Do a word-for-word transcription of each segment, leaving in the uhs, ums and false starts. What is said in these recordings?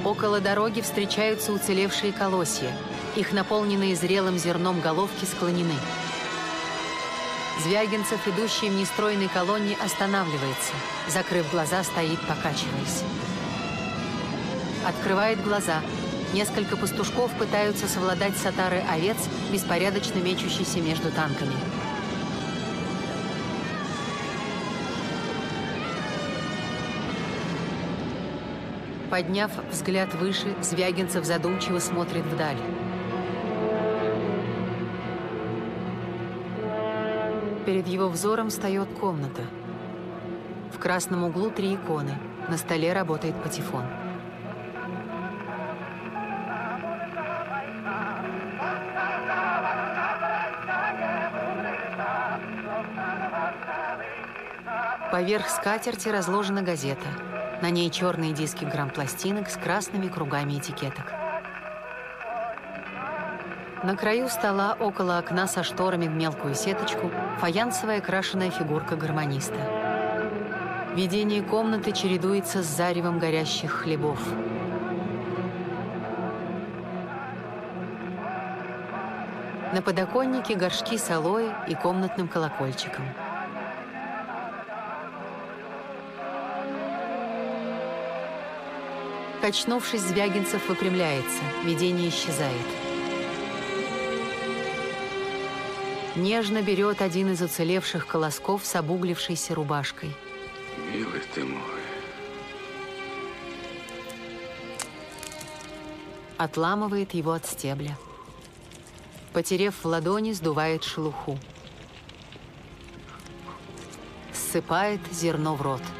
Около дороги встречаются уцелевшие колосья. Их наполненные зрелым зерном головки склонены. Звягинцев, идущий в нестройной колонне, останавливается. Закрыв глаза, стоит, покачиваясь. Открывает глаза. Несколько пастушков пытаются совладать с отарой овец, беспорядочно мечущейся между танками. Подняв взгляд выше, Звягинцев задумчиво смотрит вдаль. Перед его взором встает комната. В красном углу три иконы. На столе работает патефон. Поверх скатерти разложена газета. На ней черные диски грампластинок с красными кругами этикеток. На краю стола, около окна со шторами в мелкую сеточку, фаянсовая крашеная фигурка гармониста. Видение комнаты чередуется с заревом горящих хлебов. На подоконнике горшки с алоэ и комнатным колокольчиком. Качнувшись, Звягинцев выпрямляется. Видение исчезает. Нежно берет один из уцелевших колосков с обуглившейся рубашкой. Милый ты мой. Отламывает его от стебля. Потерев в ладони, сдувает шелуху. Ссыпает зерно в рот.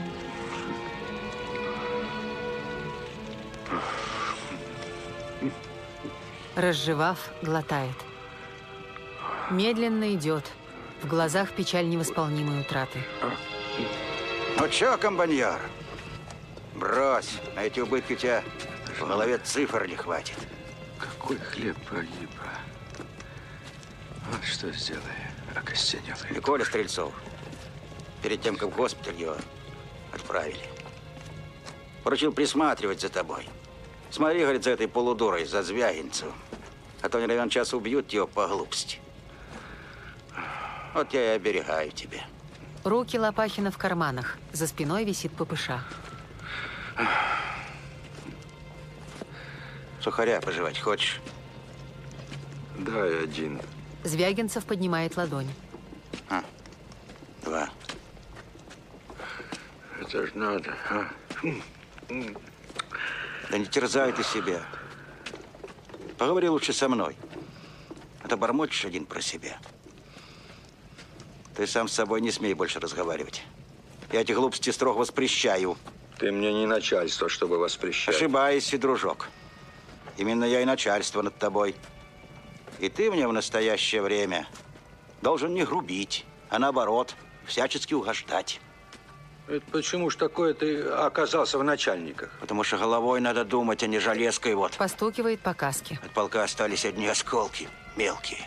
Разжевав, глотает. Медленно идет. В глазах печаль невосполнимой утраты. Ну чё, комбайнер? Брось, на эти убытки у тебя в голове цифр не хватит. Какой хлеб погиб, а? Вот что сделай, окостенел. И Коля Стрельцов, перед тем, как в госпиталь его отправили, поручил присматривать за тобой. Смотри, говорит, за этой полудурой, за Звягинцевым. А то, не равен час, убьют его по глупости. Вот я и оберегаю тебя. Руки Лопахина в карманах. За спиной висит ППШ. Сухаря пожевать хочешь? Дай один. Звягинцев поднимает ладонь. А, два. Это ж надо, а? Да не терзай ты себя. Поговори лучше со мной. А то бормочешь один про себя. Ты сам с собой не смей больше разговаривать. Я эти глупости строго воспрещаю. Ты мне не начальство, чтобы воспрещать. Ошибаешься, дружок. Именно я и начальство над тобой. И ты мне в настоящее время должен не грубить, а наоборот, всячески угождать. Это почему ж такое ты оказался в начальниках? Потому что головой надо думать, а не железкой вот. Постукивает по каске. От полка остались одни осколки, мелкие.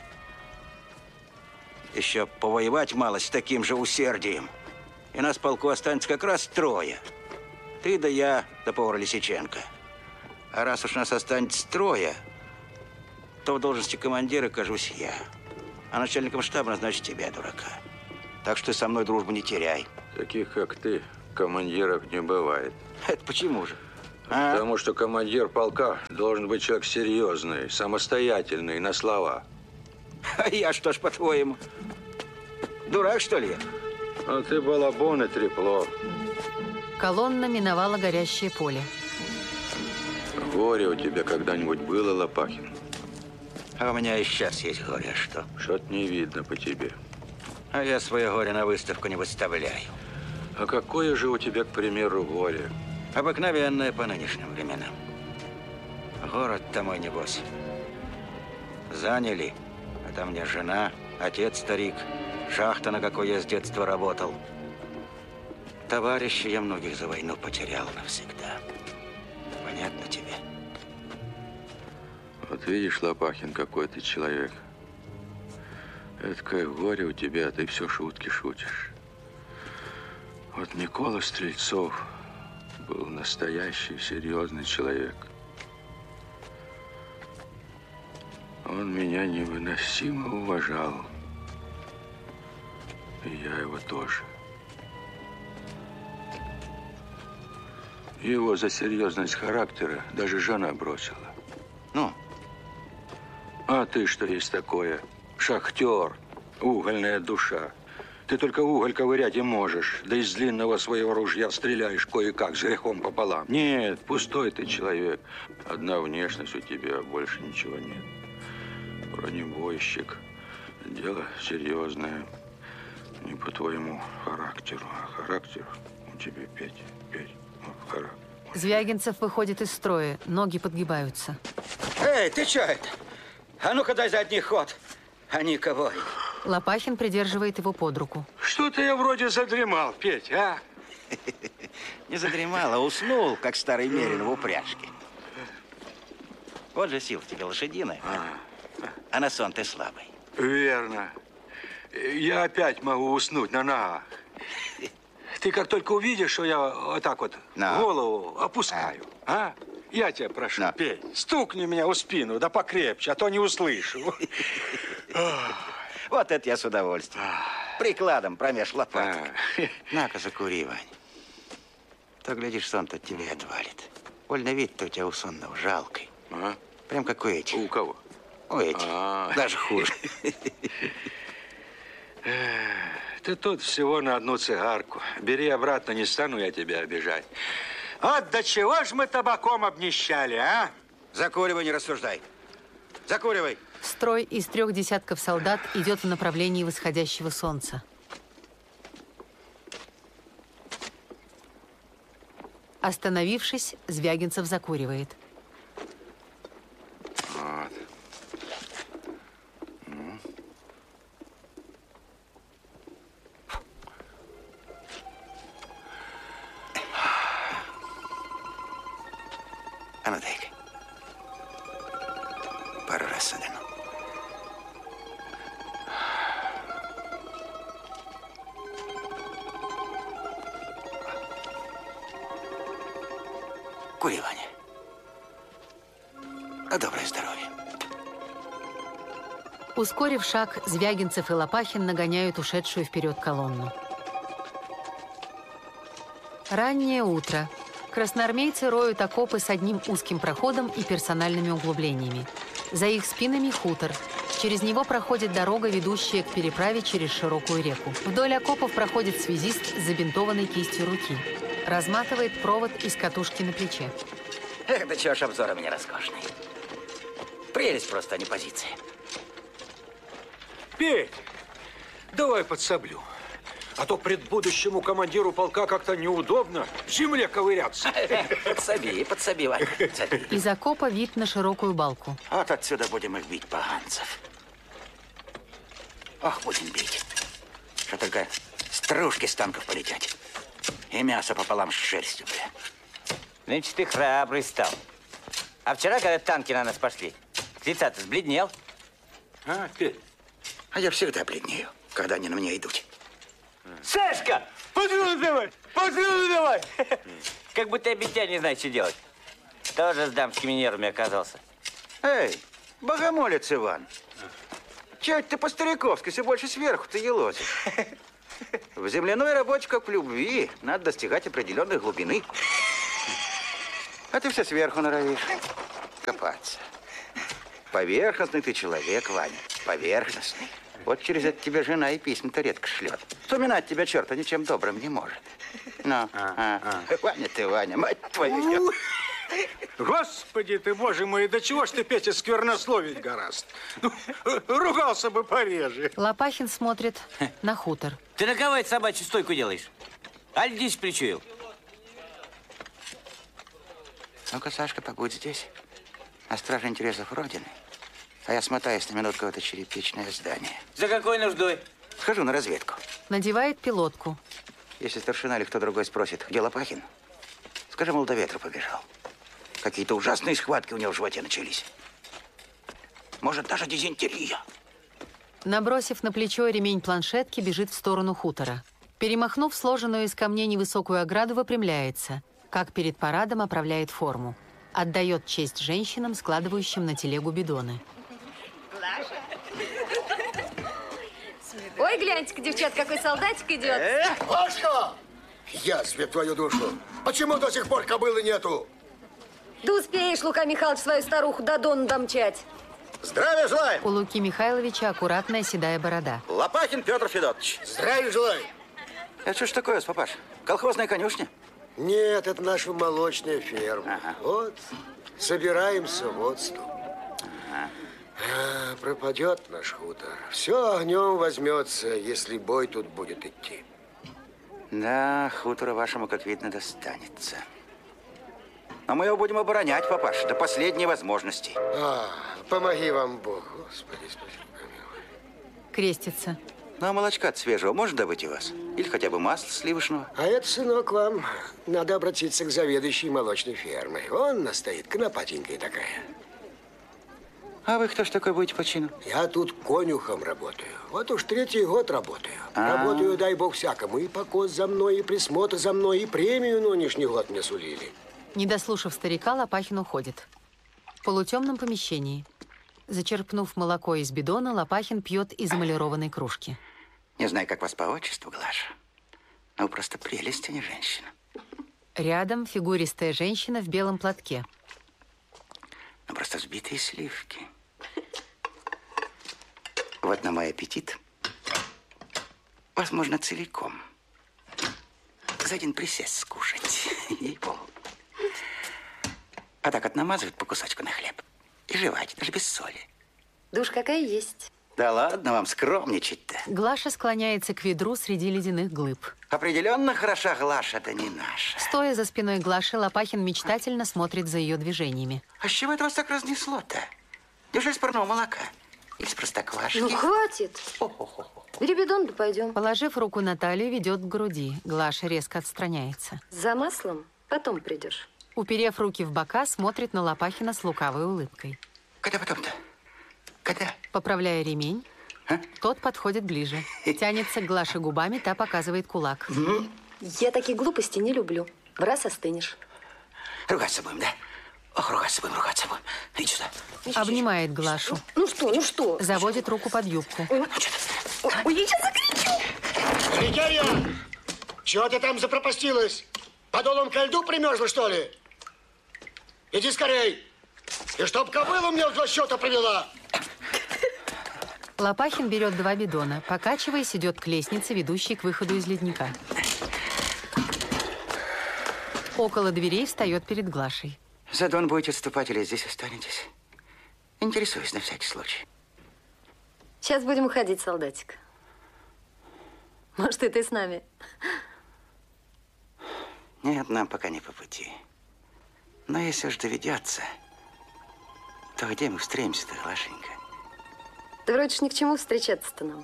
Еще повоевать малость с таким же усердием. И нас в полку останется как раз трое. Ты да я, да повар Лисиченко. А раз уж нас останется трое, то в должности командира кажусь я. А начальником штаба назначит тебя, дурака. Так что ты со мной дружбу не теряй. Таких, как ты, командиров не бывает. Это почему же? А? Потому что командир полка должен быть человек серьезный, самостоятельный, на слова. А я что ж, по-твоему? Дурак, что ли? А ты балабон и трепло. Колонна миновала горящее поле. Горе у тебя когда-нибудь было, Лопахин? А у меня и сейчас есть горе, а что? Что-то не видно по тебе. А я свое горе на выставку не выставляю. А какое же у тебя, к примеру, горе? Обыкновенное по нынешним временам. Город-то мой, небось. Заняли, а там мне жена, отец старик, шахта, на какой я с детства работал. Товарищей я многих за войну потерял навсегда. Понятно тебе? Вот видишь, Лопахин, какой ты человек. Эдакое горе у тебя, а ты все шутки шутишь. Вот Микола Стрельцов, был настоящий, серьезный человек. Он меня невыносимо уважал. И я его тоже. Его за серьезность характера даже жена бросила. Ну? А ты что есть такое? Шахтер, угольная душа. Ты только уголь ковырять и можешь, да из длинного своего ружья стреляешь кое-как, с грехом пополам. Нет, пустой ты человек. Одна внешность у тебя, а больше ничего нет. Бронебойщик. Дело серьезное. Не по твоему характеру, а характер у тебя пять, пять, ну, характер. Звягинцев выходит из строя, ноги подгибаются. Эй, ты что это? А ну-ка дай задний ход. А никого. Лопахин придерживает его под руку. Что-то я вроде задремал, Петь, а? Не задремал, а уснул, как старый мерин в упряжке. Вот же сила тебе лошадиная, а на сон ты слабый. Верно. Я опять могу уснуть на ногах. Ты как только увидишь, что я вот так вот На. голову опускаю, а? Я тебя прошу, На. Петь, стукни меня в спину, да покрепче, а то не услышу. Вот это я с удовольствием. Прикладом промеж лопаток. А. На-ка, закури, Вань. То, глядишь, сон-то от тебя отвалит. Больно вид-то у тебя у сонного жалкий. А? Прям как у этих. У кого? У этих. А. Даже хуже. Ты тут всего на одну цигарку. Бери обратно, не стану я тебя обижать. Вот до чего ж мы табаком обнищали, а? Закуривай, не рассуждай. Закуривай. Строй из трех десятков солдат идет в направлении восходящего солнца. Остановившись, Звягинцев закуривает. Вот. А ну дай-ка. Пару раз садану. Кури, Ваня. На доброе здоровье. Ускорив шаг, Звягинцев и Лопахин нагоняют ушедшую вперед колонну. Раннее утро. Красноармейцы роют окопы с одним узким проходом и персональными углублениями. За их спинами хутор. Через него проходит дорога, ведущая к переправе через широкую реку. Вдоль окопов проходит связист с забинтованной кистью руки. Разматывает провод из катушки на плече. Эх, да чего ж обзор у меня роскошный. Прелесть просто, а не позиция. Петь, давай подсоблю. А то предбудущему командиру полка как-то неудобно в земле ковыряться. Подсоби, подсоби, Ваня, подсоби. Из окопа вид на широкую балку. Вот отсюда будем их бить, поганцев. Ох, будем бить. Что только стружки с танков полетят. И мясо пополам с шерстью, бля. Нынче ты храбрый стал. А вчера, когда танки на нас пошли, с лица-то сбледнел. А, Петь? А я всегда бледнею, когда они на меня идут. Сашка, патроны давай, патроны давай. Как будто я без тебя не знаю, что делать. Тоже с дамскими нервами оказался. Эй, богомолец Иван. Чего это ты по-стариковски, все больше сверху ты елозишь? В земляной работе, как в любви, надо достигать определенной глубины. А ты все сверху норовишь копаться. Поверхностный ты человек, Ваня, поверхностный. Вот через это тебе жена и письма-то редко шлет. Вспоминать тебя черта ничем добрым не может. Ну, а, а. Ваня ты, Ваня, мать твою. Господи ты, боже мой, до чего ж ты, Петя, сквернословить гораст? Ну, ругался бы пореже. Лопахин смотрит на хутор. Ты на кого это собачью стойку делаешь? Аль здесь причуял? Ну-ка, Сашка, побудь здесь. На страже интересов Родины. А я смотаюсь на минутку в это черепичное здание. За какой нуждой? Схожу на разведку. Надевает пилотку. Если старшина или кто другой спросит, где Лопахин, скажи, мол, до ветра побежал. Какие-то ужасные схватки у него в животе начались. Может, даже дизентерия. Набросив на плечо ремень планшетки, бежит в сторону хутора. Перемахнув сложенную из камней невысокую ограду, выпрямляется. Как перед парадом оправляет форму. Отдает честь женщинам, складывающим на телегу бидоны. Ой, гляньте-ка, девчат, какой солдатик идет. Э? Пашка! Язве твою душу. Почему до сих пор кобылы нету? Да успеешь, Лука Михайлович, свою старуху до Дона домчать. Здравия желаю! У Луки Михайловича аккуратная седая борода. Лопахин Петр Федотович. Здравия желаю! Это что ж такое, папаш? Колхозная конюшня? Нет, это наша молочная ферма. Ага. Вот, собираемся водству. Ага. А, пропадет наш хутор. Все огнем возьмется, если бой тут будет идти. Да, хутору вашему, как видно, достанется. Но мы его будем оборонять, папаш, до последней возможности. А, помоги вам Бог, Господи, спаси, помилуй. Крестится. Ну, а молочка свежего можно добыть у вас? Или хотя бы масла сливочного? А это, сынок, вам надо обратиться к заведующей молочной фермой. Он настоит, конопатенькая такая. А вы кто ж такой будете по чину? Я тут конюхом работаю. Вот уж третий год работаю. А-а-а. Работаю, дай бог, всякому. И покос за мной, и присмотр за мной, и премию нынешний год мне сулили. Не дослушав старика, Лопахин уходит. В полутемном помещении. Зачерпнув молоко из бидона, Лопахин пьет из эмалированной кружки. Не знаю, как вас по отчеству, Глаша. Но вы просто прелесть, а не женщина. Рядом фигуристая женщина в белом платке. Ну, просто взбитые сливки. Вот на мой аппетит. Возможно, целиком. За один присест скушать. Ей-богу. А так вот намазывают по кусочку на хлеб. И жевать, даже без соли. Да уж какая есть. Да ладно вам скромничать-то. Глаша склоняется к ведру среди ледяных глыб. Определенно хороша Глаша, да не наша. Стоя за спиной Глаши, Лопахин мечтательно смотрит за ее движениями. А с чего это вас так разнесло-то? Неужели с парного молока? Или с простоквашки? Ну, хватит. Бери бидон, да пойдем. Положив руку на талию, ведет к груди. Глаша резко отстраняется. За маслом потом придешь. Уперев руки в бока, смотрит на Лопахина с лукавой улыбкой. Когда потом-то? Когда? Поправляя ремень, а? Тот подходит ближе. Тянется к Глаше губами, та показывает кулак. Я такие глупости не люблю. В раз остынешь. Ругаться будем, да? Ох, ругаться будем, ругаться будем. Иди сюда. Обнимает Глашу. Ну что, ну что? Заводит руку под юбку. Ой, ой, я сейчас закричу. Свекерья, чего ты там запропастилась? Подолом ко льду примерзла, что ли? Иди скорей. И чтоб кобылу мне в два счета привела. Лопахин берет два бидона. Покачиваясь, идет к лестнице, ведущей к выходу из ледника. Около дверей встает перед Глашей. За Дон будете отступать или здесь останетесь? Интересуюсь на всякий случай. Сейчас будем уходить, солдатик. Может, и ты с нами? Нет, нам пока не по пути. Но если уж доведется, то где мы встретимся-то, Глашенька? Да вроде ж ни к чему встречаться-то нам.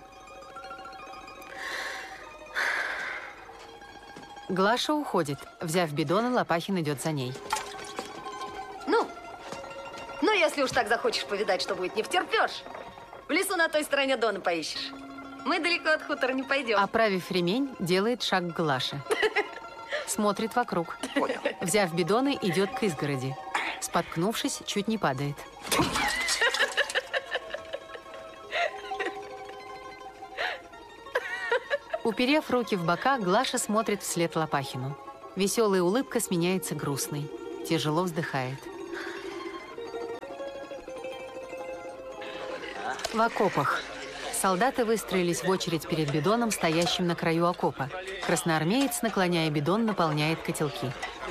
Глаша уходит. Взяв бидоны, Лопахин идет за ней. Ну, ну, если уж так захочешь повидать, что будет, не втерпешь. В лесу на той стороне Дона поищешь. Мы далеко от хутора не пойдем. Оправив ремень, делает шаг к Глаше. Смотрит вокруг. Понял. Взяв бидоны, идет к изгороди. Споткнувшись, чуть не падает. Уперев руки в бока, Глаша смотрит вслед Лопахину. Веселая улыбка сменяется грустной. Тяжело вздыхает. В окопах. Солдаты выстроились в очередь перед бидоном, стоящим на краю окопа. Красноармеец, наклоняя бидон, наполняет котелки.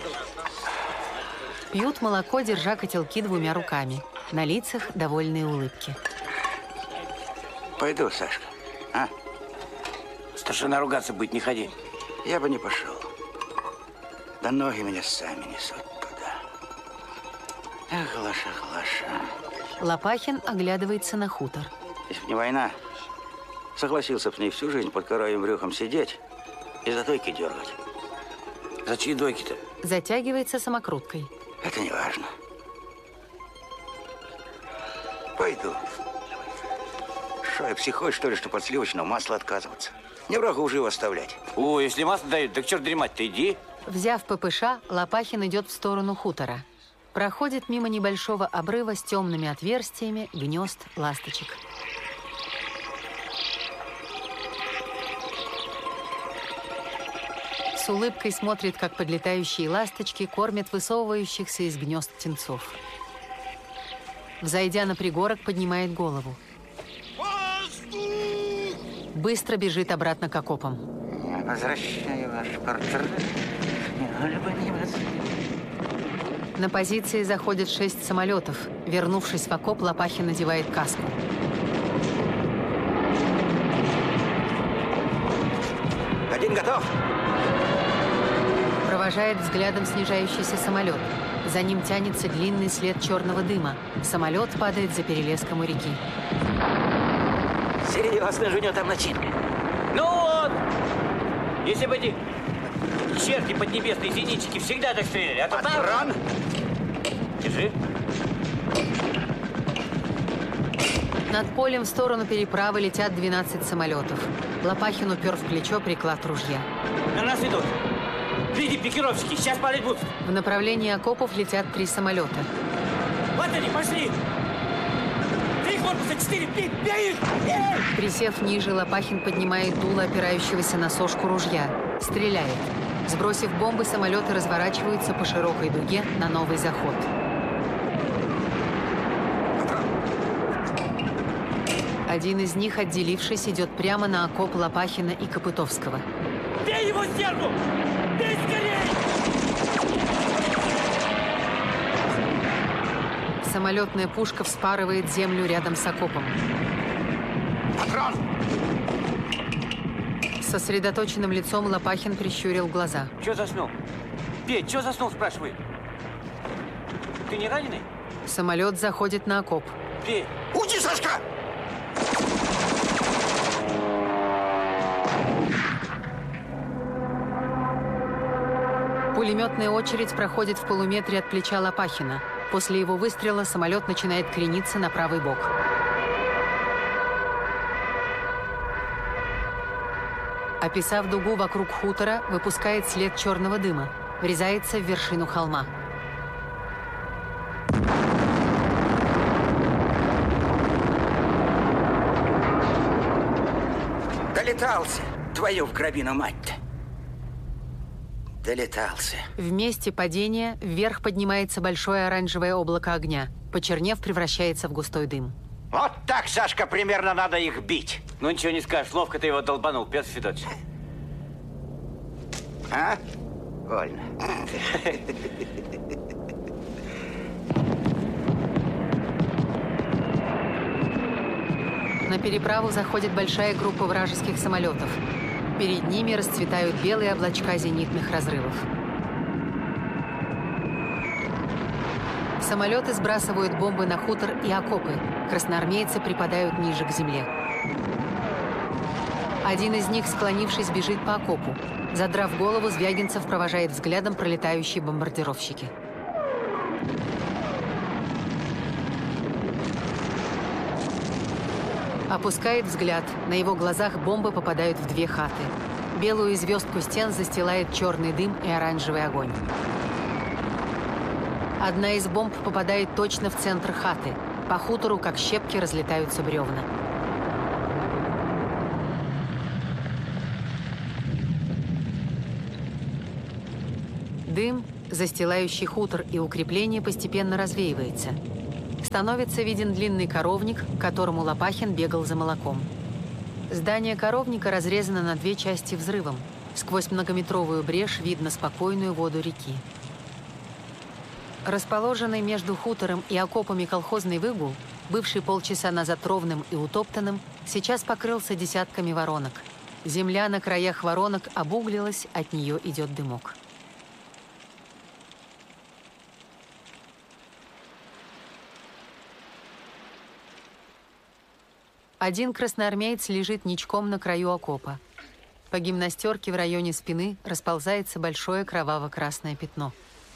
Пьют молоко, держа котелки двумя руками. На лицах довольные улыбки. Пойду, Сашка. А? Старшина, ругаться быть не ходи. Я бы не пошел. Да ноги меня сами несут туда. Эх, Глаша, Глаша. Лопахин оглядывается на хутор. Если бы не война, согласился бы с ней всю жизнь под коровьим брюхом сидеть и за дойки дергать. За чьи дойки-то? Затягивается самокруткой. Это не важно. Пойду. Что, я психой, что ли, что под сливочного масла отказываться? Не врагу живо оставлять. О, если масло дают, так черт дремать-то, иди. Взяв ППШ, Лопахин идет в сторону хутора. Проходит мимо небольшого обрыва с темными отверстиями гнезд ласточек. С улыбкой смотрит, как подлетающие ласточки кормят высовывающихся из гнезд птенцов. Взойдя на пригорок, поднимает голову. Быстро бежит обратно к окопам. Я возвращаю ваш портрет. На позиции заходят шесть самолетов. Вернувшись в окоп, Лопахин надевает каску. Один готов. Провожает взглядом снижающийся самолет. За ним тянется длинный след черного дыма. Самолет падает за перелеском у реки. Серьезно же у него там начинка. Ну вот! Если бы эти черти поднебесные зенитчики всегда так стреляли, а то там... Патрон! Держи. Над полем в сторону переправы летят двенадцать самолетов. Лопахин упер в плечо приклад ружья. На нас идут. Види, пикировщики, сейчас палить будут. В направлении окопов летят три самолета. Вот они, пошли! Три корпуса, четыре, бей, бей их! Бей! Присев ниже, Лопахин поднимает дуло опирающегося на сошку ружья. Стреляет. Сбросив бомбы, самолеты разворачиваются по широкой дуге на новый заход. Один из них, отделившись, идет прямо на окоп Лопахина и Копытовского. Бей его, стерву! Бей скорей! Самолетная пушка вспарывает землю рядом с окопом. Патрон! С сосредоточенным лицом Лопахин прищурил глаза. Че заснул? Петь, че заснул, спрашиваю? Ты не раненый? Самолет заходит на окоп. Петь! Уйди, Сашка! Пулеметная очередь проходит в полуметре от плеча Лопахина. После его выстрела самолет начинает крениться на правый бок. Описав дугу вокруг хутора, выпускает след черного дыма. Врезается в вершину холма. Долетался, твою в гробину мать-то. Долетался. В месте падения вверх поднимается большое оранжевое облако огня. Почернев, превращается в густой дым. Вот так, Сашка, примерно надо их бить. Ну ничего не скажешь, ловко ты его долбанул, Петр Федорович. А? Больно. На переправу заходит большая группа вражеских самолетов. Перед ними расцветают белые облачка зенитных разрывов. Самолеты сбрасывают бомбы на хутор и окопы. Красноармейцы припадают ниже к земле. Один из них, склонившись, бежит по окопу. Задрав голову, Звягинцев провожает взглядом пролетающие бомбардировщики. Опускает взгляд. На его глазах бомбы попадают в две хаты. Белую звездку стен застилает черный дым и оранжевый огонь. Одна из бомб попадает точно в центр хаты. По хутору, как щепки, разлетаются бревна. Дым, застилающий хутор и укрепление, постепенно развеивается. Становится виден длинный коровник, к которому Лопахин бегал за молоком. Здание коровника разрезано на две части взрывом. Сквозь многометровую брешь видно спокойную воду реки. Расположенный между хутором и окопами колхозный выгул, бывший полчаса назад ровным и утоптанным, сейчас покрылся десятками воронок. Земля на краях воронок обуглилась, от нее идет дымок. Один красноармеец лежит ничком на краю окопа. По гимнастерке в районе спины расползается большое кроваво-красное пятно.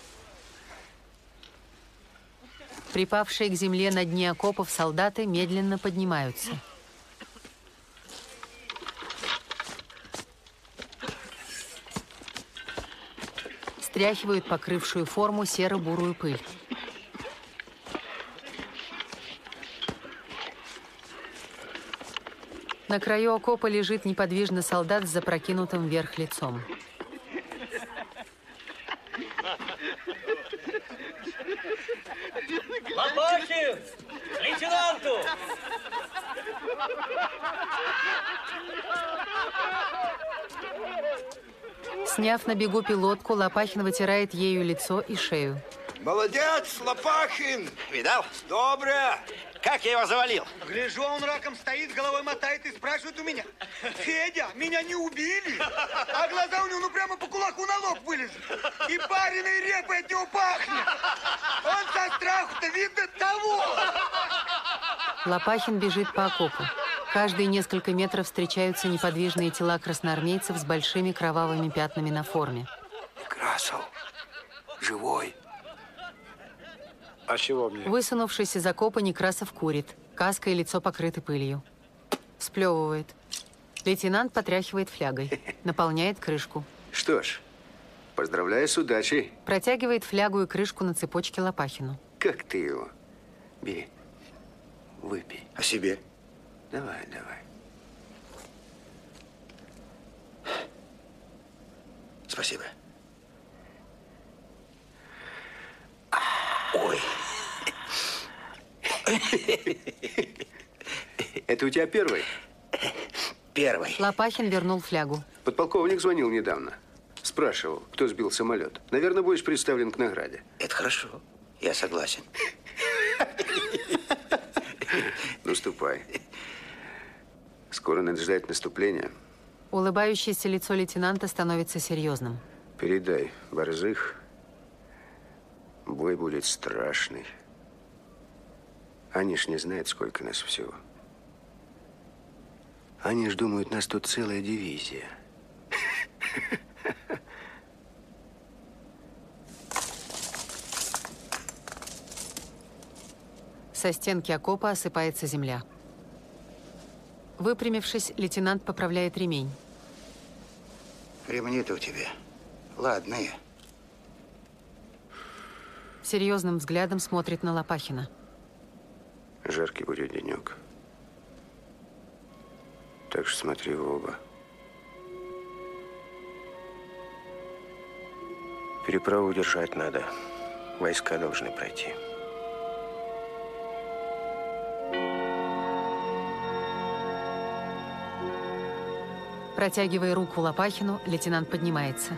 Припавшие к земле на дне окопов солдаты медленно поднимаются. стряхивают покрывшую форму серо-бурую пыль. На краю окопа лежит неподвижно солдат с запрокинутым вверх лицом. Лопахин! Лейтенанту! Сняв на бегу пилотку, Лопахин вытирает ею лицо и шею. Молодец, Лопахин! Видал? Доброе! Как я его завалил? Гляжу, он раком стоит, головой мотает и спрашивает у меня: Федя, меня не убили? А глаза у него ну прямо по кулаку на лоб вылезли. И пареной репой от него пахнет. Он со страху-то видно того. Лопахин бежит по окопу. Каждые несколько метров встречаются неподвижные тела красноармейцев с большими кровавыми пятнами на форме. Красов, живой. А чего мне? Высунувшись из окопа, Некрасов курит. Каска и лицо покрыты пылью. Сплевывает. Лейтенант потряхивает флягой. Наполняет крышку. Что ж, поздравляю с удачей. Протягивает флягу и крышку на цепочке Лопахину. Как ты его? Бери. Выпей. О себе. Давай, давай. Спасибо. Ой. Это у тебя первый? Первый. Лопахин вернул флягу. Подполковник звонил недавно. Спрашивал, кто сбил самолет. Наверное, будешь представлен к награде. Это хорошо. Я согласен. Ну, ступай. Скоро надо ждать наступления. Улыбающееся лицо лейтенанта становится серьезным. Передай, Борзых, бой будет страшный. Они ж не знают, сколько нас всего. Они ж думают, нас тут целая дивизия. Со стенки окопа осыпается земля. Выпрямившись, лейтенант поправляет ремень. Ремни-то у тебя ладные. Серьезным взглядом смотрит на Лопахина. Жаркий будет денек. Так что смотри в оба. Переправу удержать надо. Войска должны пройти. Протягивая руку Лопахину, лейтенант поднимается.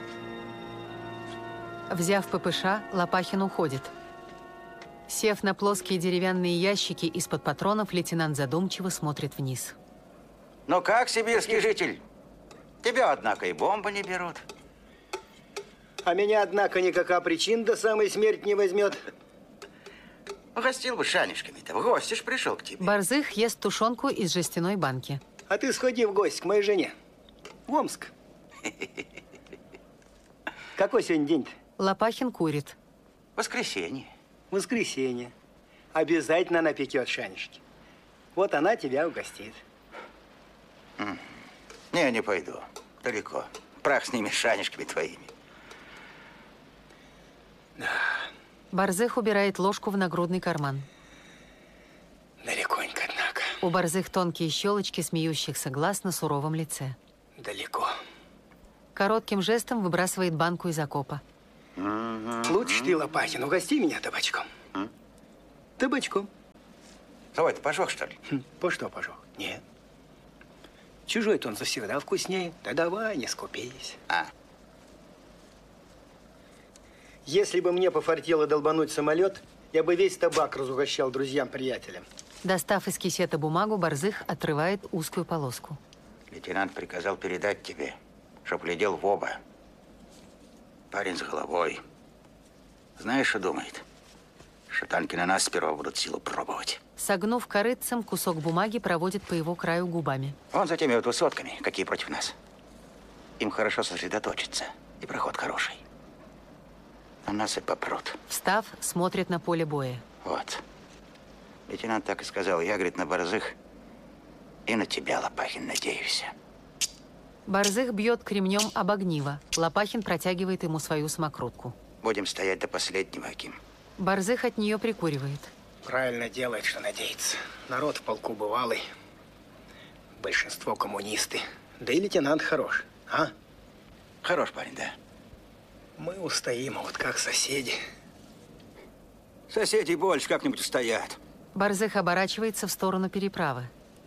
Взяв ППШ, Лопахин уходит. Сев на плоские деревянные ящики из-под патронов, лейтенант задумчиво смотрит вниз. Ну как, сибирский житель? Тебя, однако, и бомбы не берут. А меня, однако, никакая причина до самой смерти не возьмет. Угостил бы шанишками-то. В гости ж пришел к тебе. Борзых ест тушенку из жестяной банки. А ты сходи в гости к моей жене. В Омск. Какой сегодня день-то? Лопахин курит. Воскресенье. Воскресенье. Обязательно она пекет шанишки. Вот она тебя угостит. Не, не пойду. Далеко. Прах с ними, шанишками твоими. Борзых убирает ложку в нагрудный карман. Далеконько, однако. У Борзых тонкие щелочки смеющихся глаз на суровом лице. Далеко. Коротким жестом выбрасывает банку из окопа. Лучше ты, Лопахин, угости меня табачком. М? Табачком. Твой-то пожог, что ли? Хм, по что пожог? Нет. Чужой-то он завсегда вкуснее. Да давай, не скупись. А. Если бы мне пофартило долбануть самолет, я бы весь табак разугощал друзьям-приятелям. Достав из кисета бумагу, Борзых отрывает узкую полоску. Лейтенант приказал передать тебе, чтоб глядел в оба. Парень с головой. Знаешь, что думает? Что танки на нас сперва будут силу пробовать. Согнув корытцем, кусок бумаги проводит по его краю губами. Вон за теми вот высотками, какие против нас. Им хорошо сосредоточиться. И проход хороший. На нас и попрут. Встав, смотрит на поле боя. Вот. Лейтенант так и сказал. Я, говорит, на Борзых и на тебя, Лопахин, надеюсь. Борзых бьет кремнем об огниво. Лопахин протягивает ему свою самокрутку. Будем стоять до последнего, Аким. Борзых от нее прикуривает. Правильно делает, что надеется. Народ в полку бывалый. Большинство коммунисты. Да и лейтенант хорош, а? Хорош парень, да. Мы устоим, а вот как соседи. Соседи больше как-нибудь устоят. Борзых оборачивается в сторону переправы.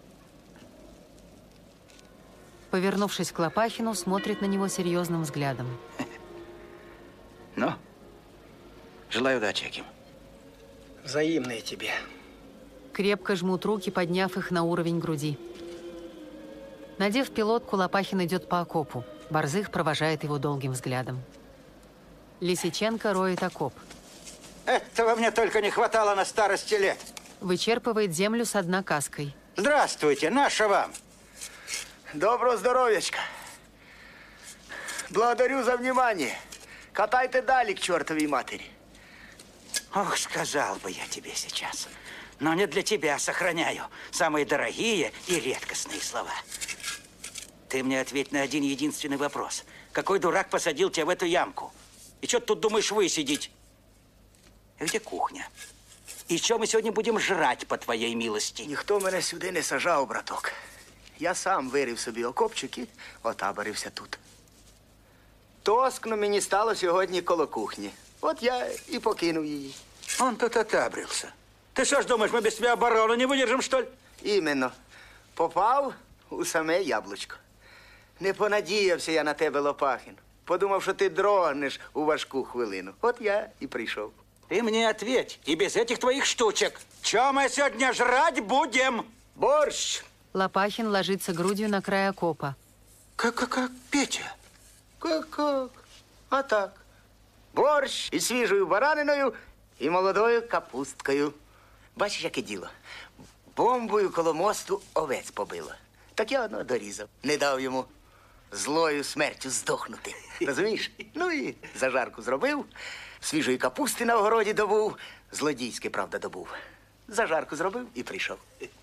Повернувшись к Лопахину, смотрит на него серьезным взглядом. Ну, желаю удачи, Аким. Взаимные тебе. Крепко жмут руки, подняв их на уровень груди. Надев пилотку, Лопахин идет по окопу. Борзых провожает его долгим взглядом. Лисиченко роет окоп. Этого мне только не хватало на старости лет. Вычерпывает землю со дна каской. Здравствуйте, наша вам. Доброго здоровьячка. Благодарю за внимание. Катайте дали к чертовой матери. Ох, сказал бы я тебе сейчас. Но не для тебя сохраняю самые дорогие и редкостные слова. Ты мне ответь на один единственный вопрос. Какой дурак посадил тебя в эту ямку? И что ты тут думаешь высидеть? Где кухня? И что мы сегодня будем жрать, по твоей милости? Ніхто мене сюди не сажав, браток. Я сам вирив собі окопчик і отаборився тут. Тоскно мені стало сьогодні коло кухні. От я і покинув її. Он тут отабрился. Ты что ж думаешь, мы без тебя оборону не выдержим, что ли? Іменно. Попав у саме яблучко. Не понадіявся я на тебе, Лопахін. Подумав, що ти дрогнеш у важку хвилину. От я і прийшов. Ты мне ответь, и без этих твоих штучек. Чё мы сегодня жрать будем? Борщ. Лопахин ложится грудью на край окопа. Как-как-как, Петя? Как-как? А так. Борщ із свіжою бараниною і молодою капусткою. Бачиш, яке діло? Бомбою коло мосту овець побило. Так я одного дорізав. Не дав йому злою смертю здохнути. Розумієш? Ну і зажарку зробив, свіжої капусти на огороді добув. Злодійське, правда, добув. Зажарку зробив і прийшов.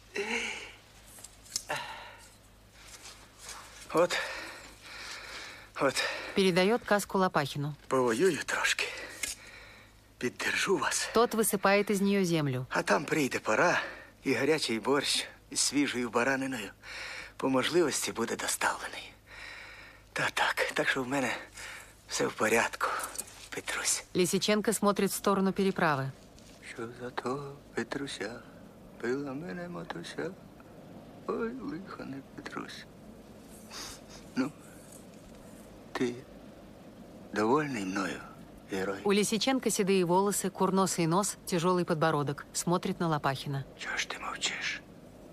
От, от. Передает каску Лопахину. Повоюю трошки. Піддержу вас. Тот высыпает из нее землю. А там прийде пора, і гарячий борщ із свіжою бараниною по можливості буде доставлений. Та так, так що в мене все в порядку, Петрусь. Лисиченко смотрит в сторону переправы. Що за то, Петруся, била мене матуся? Ой, лихо не Петрусь. Ну, ти довольний мною, герой? У Лисиченко седые волосы, курносый нос, тяжелый подбородок. Смотрит на Лопахина. Чего ж ты молчишь?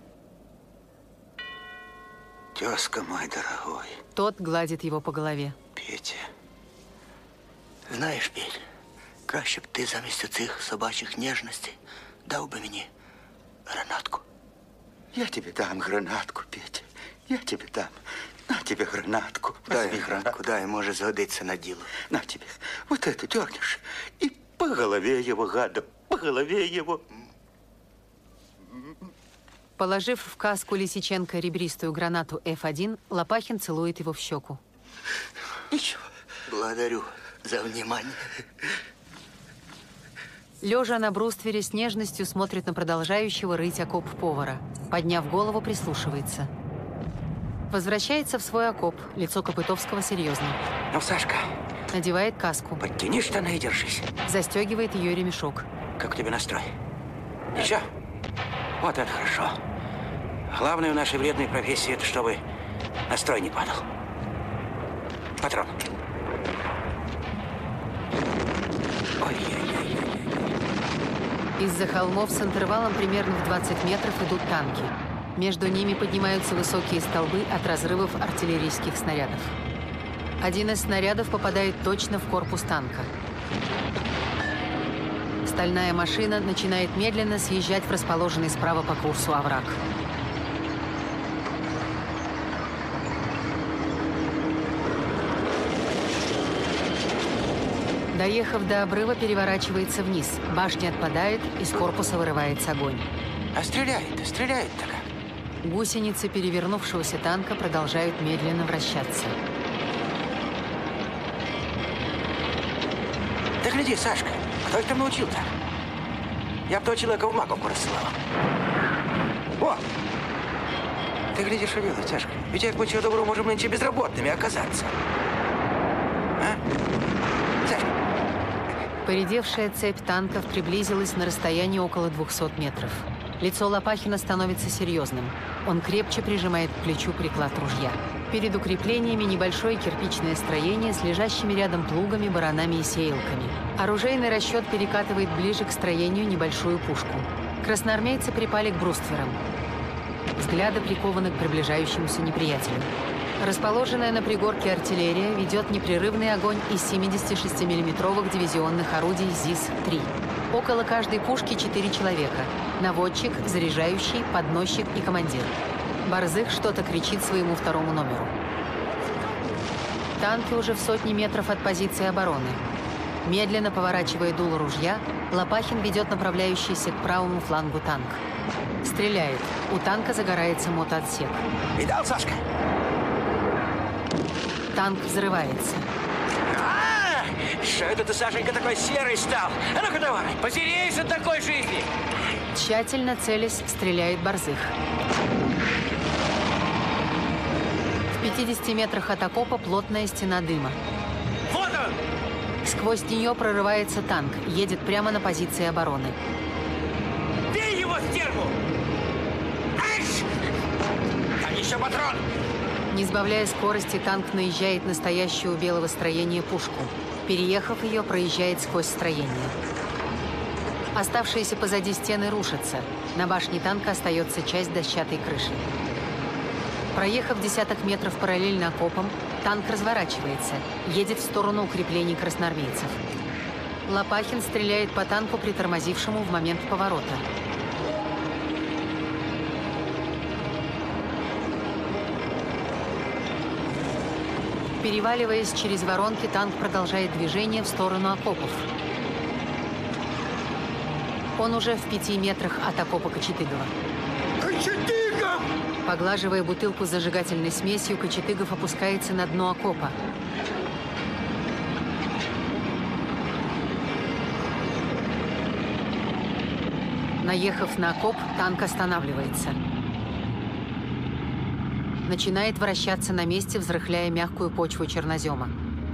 Тезка мой дорогой. Тот гладит его по голове. Петя. Знаєш, Петь, краще б ти замість цих собачих ніжностей дав би мені гранатку. Я тебе дам гранатку, Петя. Я тебе дам. На тебе гранатку. Дай гранатку, дай, може згодиться на діло. На тебе. Вот эту дернешь. И по голове его, гада, по голове его. Положив в каску Лисиченко ребристую гранату эф один, Лопахин целует его в щеку. Ничего. Благодарю за внимание. Лежа на бруствере, с нежностью смотрит на продолжающего рыть окоп повара. Подняв голову, прислушивается. Возвращается в свой окоп. Лицо Копытовского серьезно. Ну, Сашка. Надевает каску. Подтяни штаны и держись. Застегивает ее ремешок. Как у тебя настрой? Ничего? Вот это хорошо. Главное в нашей вредной профессии, это чтобы настрой не падал. Патрон. Ой-ой-ой. Из-за холмов с интервалом примерно в двадцать метров идут танки. Между ними поднимаются высокие столбы от разрывов артиллерийских снарядов. Один из снарядов попадает точно в корпус танка. Стальная машина начинает медленно съезжать в расположенный справа по курсу овраг. Доехав до обрыва, переворачивается вниз. Башня отпадает, из корпуса вырывается огонь. А стреляет-то, стреляет-то как? Гусеницы перевернувшегося танка продолжают медленно вращаться. Ты гляди, Сашка, кто их там научил-то? Я бы того человека в маковку рассылал. О! Ты гляди, что делать, Сашка. Ведь как мы чего доброго можем нынче безработными оказаться. А? Сашка. Поредевшая цепь танков приблизилась на расстояние около двухсот метров. Лицо Лопахина становится серьезным. Он крепче прижимает к плечу приклад ружья. Перед укреплениями небольшое кирпичное строение с лежащими рядом плугами, баранами и сеялками. Оружейный расчет перекатывает ближе к строению небольшую пушку. Красноармейцы припали к брустверам. Взгляды прикованы к приближающемуся неприятелю. Расположенная на пригорке артиллерия ведет непрерывный огонь из семидесятишестимиллиметровых дивизионных орудий ЗИС три. Около каждой пушки четыре человека. Наводчик, заряжающий, подносчик и командир. Борзых что-то кричит своему второму номеру. Танки уже в сотни метров от позиции обороны. Медленно поворачивая дуло ружья, Лопахин ведет направляющийся к правому флангу танк. Стреляет. У танка загорается мотоотсек. Видал, Сашка? Танк взрывается. А, что это ты, Сашенька, такой серый стал? А ну-ка давай, посерейся от такой жизни. Тщательно целясь, стреляет Борзых. В пятидесяти метрах от окопа плотная стена дыма. Вот он! Сквозь нее прорывается танк, едет прямо на позиции обороны. Бей его, стерву! Аж! Там еще патрон! Не сбавляя скорости, танк наезжает на стоящую у белого строения пушку. Переехав ее, проезжает сквозь строение. Оставшиеся позади стены рушатся. На башне танка остается часть дощатой крыши. Проехав десяток метров параллельно окопам, танк разворачивается, едет в сторону укреплений красноармейцев. Лопахин стреляет по танку, притормозившему в момент поворота. Переваливаясь через воронки, танк продолжает движение в сторону окопов. Он уже в пяти метрах от окопа Кочетыгова. Кочетыгов! Поглаживая бутылку с зажигательной смесью, Кочетыгов опускается на дно окопа. Наехав на окоп, танк останавливается. Начинает вращаться на месте, взрыхляя мягкую почву чернозема.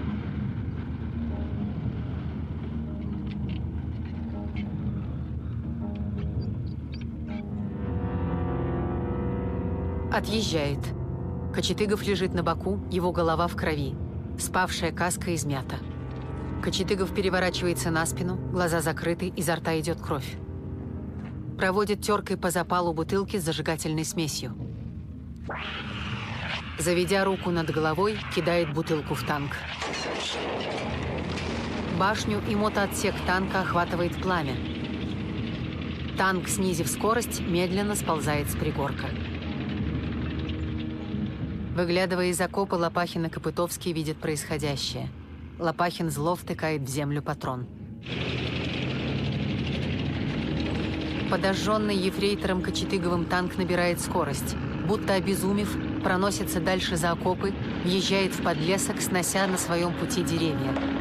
Отъезжает. Кочетыгов лежит на боку, его голова в крови. Спавшая каска измята. Кочетыгов переворачивается на спину, глаза закрыты, изо рта идет кровь. Проводит теркой по запалу бутылки с зажигательной смесью. Заведя руку над головой, кидает бутылку в танк. Башню и мотоотсек танка охватывает пламя. Танк, снизив скорость, медленно сползает с пригорка. Выглядывая из окопа, Лопахин и Копытовский видят происходящее. Лопахин зло втыкает в землю патрон. Подожженный ефрейтором Кочетыговым танк набирает скорость. Будто обезумев, проносится дальше за окопы, въезжает в подлесок, снося на своем пути деревья.